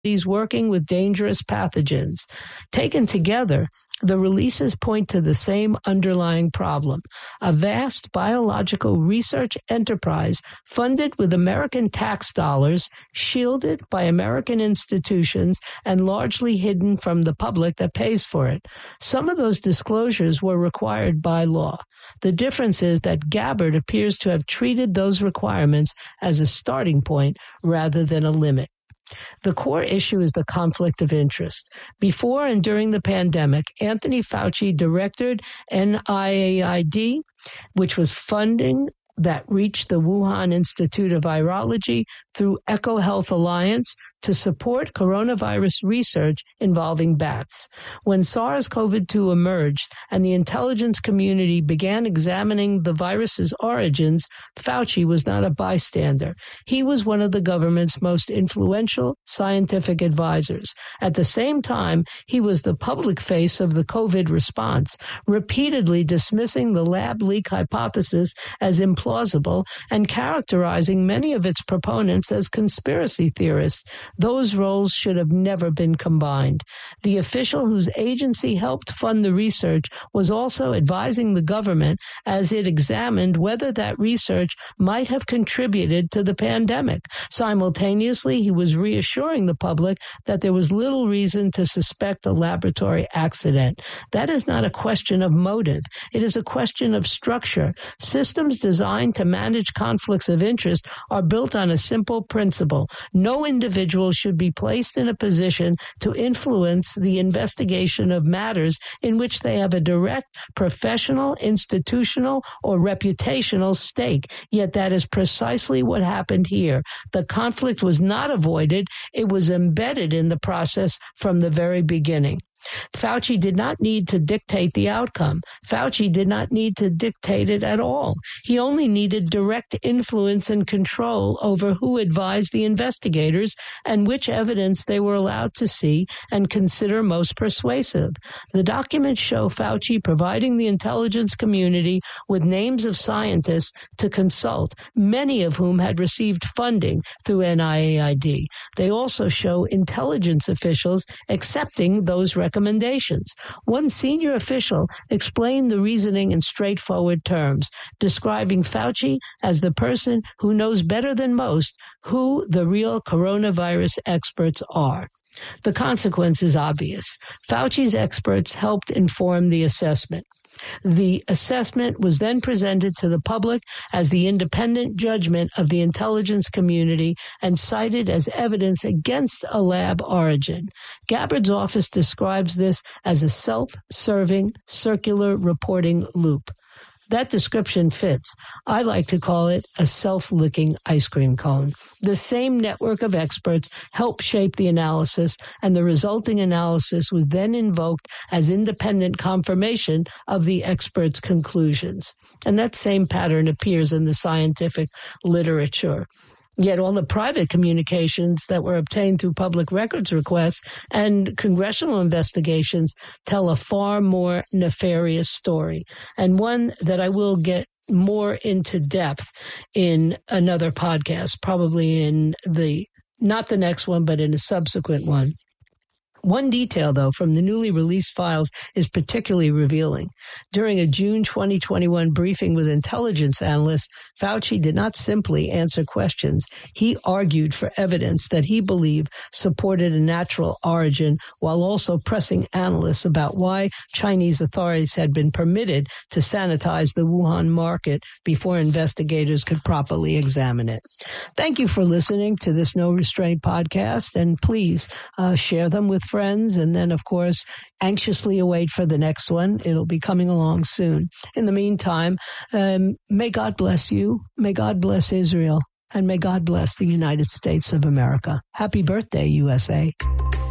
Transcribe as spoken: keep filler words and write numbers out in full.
working with dangerous pathogens. Taken together, the releases point to the same underlying problem, a vast biological research enterprise funded with American tax dollars, shielded by American institutions, and largely hidden from the public that pays for it. Some of those disclosures were required by law. The difference is that Gabbard appears to have treated those requirements as a starting point rather than a limit. The core issue is the conflict of interest. Before and during the pandemic, Anthony Fauci directed N I A I D, which was funding that reached the Wuhan Institute of Virology through EcoHealth Alliance to support coronavirus research involving bats. When SARS-C o V two emerged and the intelligence community began examining the virus's origins, Fauci was not a bystander. He was one of the government's most influential scientific advisors. At the same time, he was the public face of the COVID response, repeatedly dismissing the lab leak hypothesis as implausible and characterizing many of its proponents as conspiracy theorists. Those roles should have never been combined. The official whose agency helped fund the research was also advising the government as it examined whether that research might have contributed to the pandemic. Simultaneously, he was reassuring the public that there was little reason to suspect a laboratory accident. That is not a question of motive. It is a question of structure. Systems designed to manage conflicts of interest are built on a simple principle. No individual should be placed in a position to influence the investigation of matters in which they have a direct professional, institutional, or reputational stake. Yet that is precisely what happened here. The conflict was not avoided. It was embedded in the process from the very beginning. Fauci did not need to dictate the outcome. Fauci did not need to dictate it at all. He only needed direct influence and control over who advised the investigators and which evidence they were allowed to see and consider most persuasive. The documents show Fauci providing the intelligence community with names of scientists to consult, many of whom had received funding through N I A I D. They also show intelligence officials accepting those recommendations. Recommendations. One senior official explained the reasoning in straightforward terms, describing Fauci as the person who knows better than most who the real coronavirus experts are. The consequence is obvious. Fauci's experts helped inform the assessment. The assessment was then presented to the public as the independent judgment of the intelligence community and cited as evidence against a lab origin. Gabbard's office describes this as a self-serving circular reporting loop. That description fits. I like to call it a self-licking ice cream cone. The same network of experts helped shape the analysis, and the resulting analysis was then invoked as independent confirmation of the experts' conclusions. And that same pattern appears in the scientific literature. Yet all the private communications that were obtained through public records requests and congressional investigations tell a far more nefarious story, and one that I will get more into depth in another podcast, probably in the, not the next one, but in a subsequent one. One detail, though, from the newly released files is particularly revealing. During a June twenty twenty-one briefing with intelligence analysts, Fauci did not simply answer questions. He argued for evidence that he believed supported a natural origin, while also pressing analysts about why Chinese authorities had been permitted to sanitize the Wuhan market before investigators could properly examine it. Thank you for listening to this No Restraint podcast, and please uh, share them with friends, and then, of course, anxiously await for the next one. It'll be coming along soon. In the meantime, um, may God bless you, may God bless Israel, and may God bless the United States of America. Happy birthday, U S A.